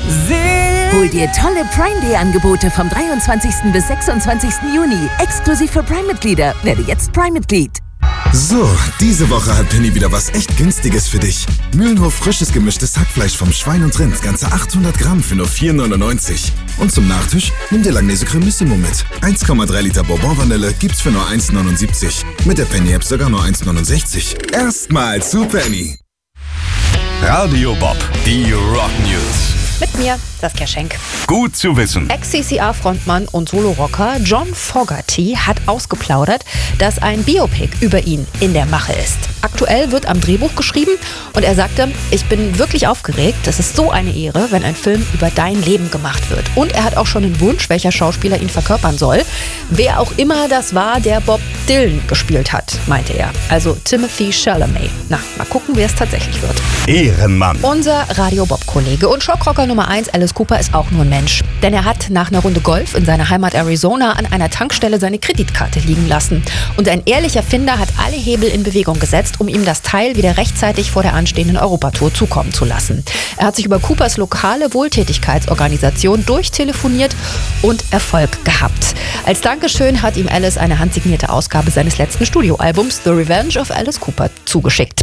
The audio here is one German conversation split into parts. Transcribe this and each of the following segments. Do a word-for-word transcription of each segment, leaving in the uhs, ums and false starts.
Hol dir tolle Prime-Day-Angebote vom dreiundzwanzigsten bis sechsundzwanzigsten Juni. Exklusiv für Prime-Mitglieder. Werde jetzt Prime-Mitglied. So, diese Woche hat Penny wieder was echt Günstiges für dich. Mühlenhof frisches gemischtes Hackfleisch vom Schwein und Rind, ganze achthundert Gramm für nur vier neunundneunzig. Und zum Nachtisch nimm dir Langnese Cremissimo mit. eins Komma drei Liter Bourbon-Vanille gibt's für nur eins neunundsiebzig. Mit der Penny-App sogar nur eins neunundsechzig. Erstmal zu Penny. Radio Bob, die Rock News. Mit mir, Saskia Schenk. Gut zu wissen. Ex-C C R-Frontmann und Solo-Rocker John Fogerty hat ausgeplaudert, dass ein Biopic über ihn in der Mache ist. Aktuell wird am Drehbuch geschrieben und er sagte, ich bin wirklich aufgeregt. Es ist so eine Ehre, wenn ein Film über dein Leben gemacht wird. Und er hat auch schon einen Wunsch, welcher Schauspieler ihn verkörpern soll. Wer auch immer das war, der Bob Dylan gespielt hat, meinte er. Also Timothy Chalamet. Na, mal gucken, wer es tatsächlich wird. Ehrenmann. Unser Radio Bob-Kollege und Schockrocker Nummer eins, Alice Cooper, ist auch nur ein Mensch. Denn er hat nach einer Runde Golf in seiner Heimat Arizona an einer Tankstelle seine Kreditkarte liegen lassen. Und ein ehrlicher Finder hat alle Hebel in Bewegung gesetzt, um ihm das Teil wieder rechtzeitig vor der anstehenden Europatour zukommen zu lassen. Er hat sich über Coopers lokale Wohltätigkeitsorganisation durchtelefoniert und Erfolg gehabt. Als Dankeschön hat ihm Alice eine handsignierte Ausgabe seines letzten Studioalbums The Revenge of Alice Cooper zugeschickt.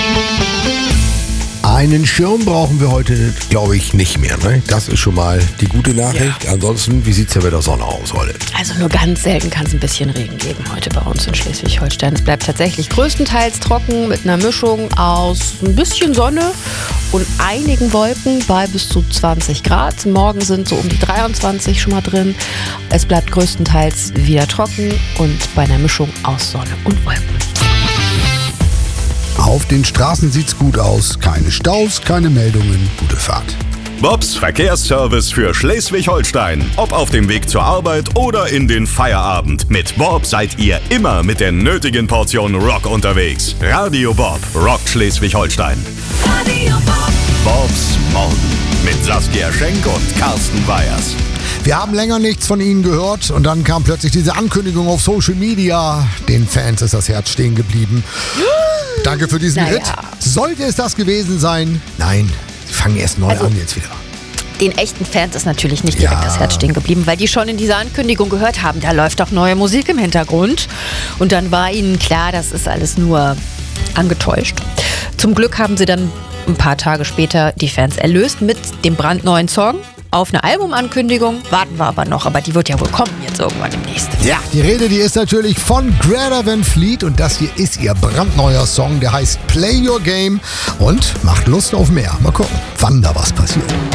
Einen Schirm brauchen wir heute, glaube ich, nicht mehr. Ne? Das ist schon mal die gute Nachricht. Ja. Ansonsten, wie sieht es ja mit der Sonne aus heute? Also nur ganz selten kann es ein bisschen Regen geben heute bei uns in Schleswig-Holstein. Es bleibt tatsächlich größtenteils trocken mit einer Mischung aus ein bisschen Sonne und einigen Wolken bei bis zu zwanzig Grad. Morgen sind so um die dreiundzwanzig schon mal drin. Es bleibt größtenteils wieder trocken und bei einer Mischung aus Sonne und Wolken. Auf den Straßen sieht's gut aus. Keine Staus, keine Meldungen. Gute Fahrt. Bobs Verkehrsservice für Schleswig-Holstein. Ob auf dem Weg zur Arbeit oder in den Feierabend. Mit Bob seid ihr immer mit der nötigen Portion Rock unterwegs. Radio Bob rockt Schleswig-Holstein. Radio Bob. Bobs Morgen mit Saskia Schenk und Carsten Weyers. Wir haben länger nichts von Ihnen gehört und dann kam plötzlich diese Ankündigung auf Social Media. Den Fans ist das Herz stehen geblieben. Danke für diesen naja. Ritt. Sollte es das gewesen sein? Nein, sie fangen erst neu also, an jetzt wieder. Den echten Fans ist natürlich nicht direkt ja. das Herz stehen geblieben, weil die schon in dieser Ankündigung gehört haben, da läuft doch neue Musik im Hintergrund. Und dann war ihnen klar, das ist alles nur angetäuscht. Zum Glück haben sie dann ein paar Tage später die Fans erlöst mit dem brandneuen Song. Auf eine Albumankündigung warten wir aber noch, aber die wird ja wohl kommen jetzt irgendwann demnächst. Ja, die Rede, die ist natürlich von Greta Van Fleet und das hier ist ihr brandneuer Song, der heißt Play Your Game und macht Lust auf mehr. Mal gucken, wann da was passiert.